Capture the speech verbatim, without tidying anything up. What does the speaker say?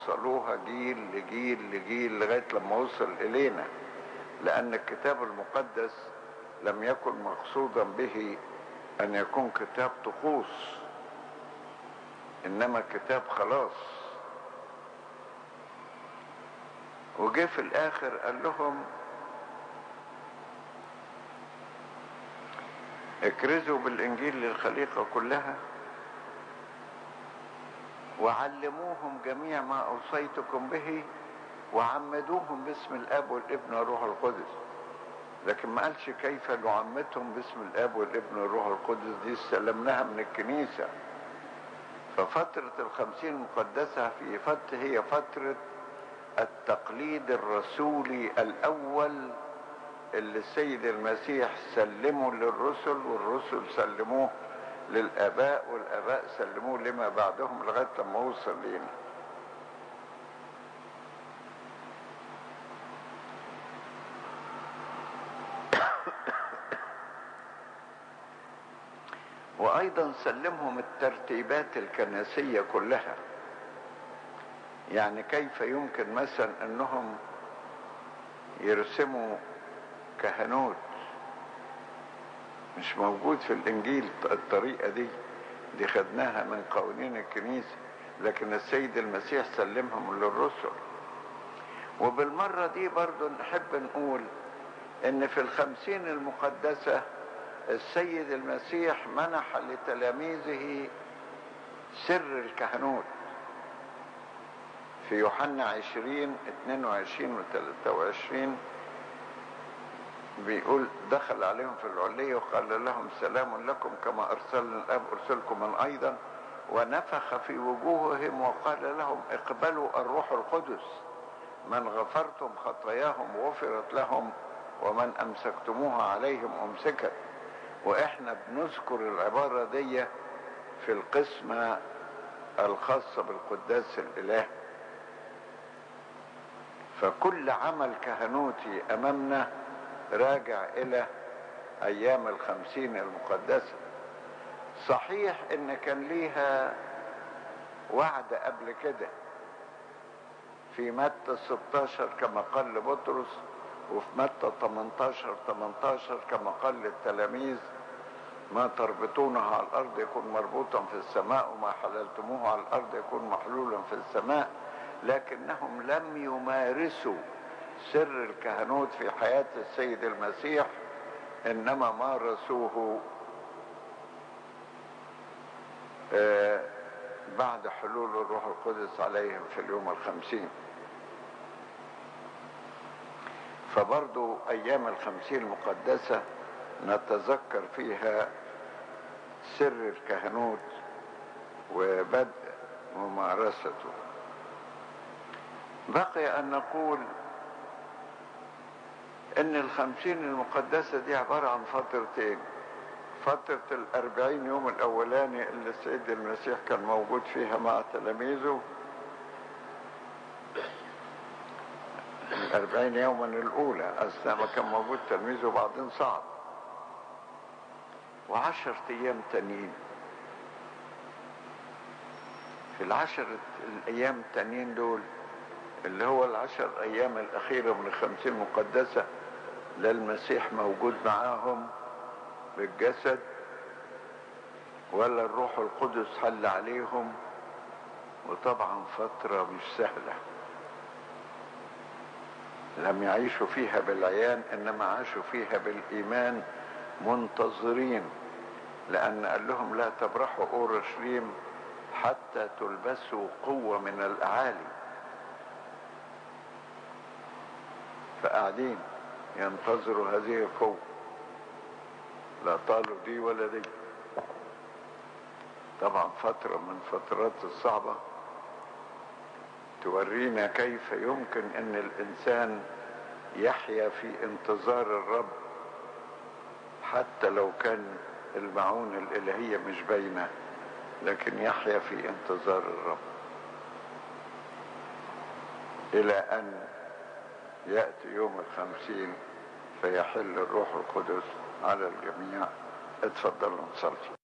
وصلوها جيل لجيل لجيل لغاية لما وصل إلينا، لأن الكتاب المقدس لم يكن مقصودا به أن يكون كتاب طقوس، إنما كتاب خلاص. وجه في الآخر قال لهم اكرزوا بالإنجيل للخليقة كلها وعلموهم جميع ما أوصيتكم به وعمدوهم باسم الآب والابن والروح القدس. لكن ما قالش كيف نعمدهم باسم الآب والابن والروح القدس، دي استلمناها من الكنيسة. ففترة الخمسين المقدسة في فترة هي فترة التقليد الرسولي الأول اللي السيد المسيح سلمه للرسل، والرسل سلموه للآباء، والآباء سلموه لما بعدهم لغاية لما وصل لينا. وأيضا سلمهم الترتيبات الكنسية كلها، يعني كيف يمكن مثلا أنهم يرسموا كهنوت، مش موجود في الإنجيل الطريقة دي، دي خدناها من قوانين الكنيسة، لكن السيد المسيح سلمهم للرسل. وبالمرة دي برضو نحب نقول إن في الخمسين المقدسة السيد المسيح منح لتلاميذه سر الكهنوت. في يوحنا عشرين اتنين وعشرين وتلاتة وعشرين بيقول دخل عليهم في العلية وقال لهم سلام لكم كما أرسلنا الآب أرسلكم من أيضا، ونفخ في وجوههم وقال لهم اقبلوا الروح القدس، من غفرتم خطاياهم غفرت لهم ومن أمسكتموها عليهم أمسكت. وإحنا بنذكر العبارة دي في القسمة الخاصة بالقداس الإله. فكل عمل كهنوتي أمامنا راجع إلى أيام الخمسين المقدسة. صحيح إن كان ليها وعد قبل كده في متى ستاشر كما قال لبطرس، وفي متى تمنتاشر تمنتاشر كما قال للتلاميذ ما تربطونه على الأرض يكون مربوطا في السماء وما حللتموه على الأرض يكون محلولا في السماء. لكنهم لم يمارسوا سر الكهنوت في حياة السيد المسيح، إنما مارسوه آه بعد حلول الروح القدس عليهم في اليوم الخمسين. فبرضو أيام الخمسين المقدسة نتذكر فيها سر الكهنوت وبدء ممارسته. بقي أن نقول إن الخمسين المقدسة دي عبارة عن فترتين: فترة الأربعين يوم الأولاني اللي السيد المسيح كان موجود فيها مع تلاميذه، الأربعين يوما الأولى أثناء ما كان موجود تلميذه وبعدين صعد، وعشر أيام تانيين. في العشر الأيام التانيين دول اللي هو العشر أيام الأخيرة من الخمسين مقدسة، لا المسيح موجود معاهم بالجسد ولا الروح القدس حل عليهم، وطبعا فترة مش سهلة لم يعيشوا فيها بالعيان، إنما عاشوا فيها بالإيمان منتظرين، لأن قال لهم لا تبرحوا أورشليم حتى تلبسوا قوة من الأعالي. فقاعدين ينتظروا هذه القوة، لا طالوا دي ولا دي. طبعا فترة من فترات الصعبة تورينا كيف يمكن ان الانسان يحيا في انتظار الرب حتى لو كان المعونة الالهية مش باينة، لكن يحيا في انتظار الرب الى ان يأتي يوم الخمسين فيحل الروح القدس على الجميع. اتفضلوا نصلي.